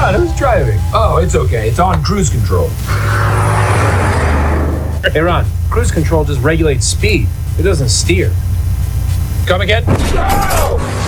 Ron, who's driving? Oh, it's okay. It's on cruise control. Hey, Ron, cruise control just regulates speed. It doesn't steer. Come again? Oh!